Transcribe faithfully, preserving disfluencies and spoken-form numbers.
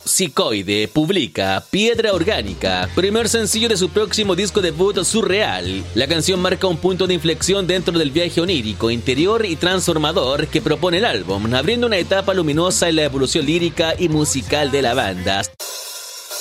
Psicoide publica Piedra Orgánica, primer sencillo de su próximo disco debut Surreal. La canción marca un punto de inflexión dentro del viaje onírico, interior y transformador que propone el álbum, abriendo una etapa luminosa en la evolución lírica y musical de la banda.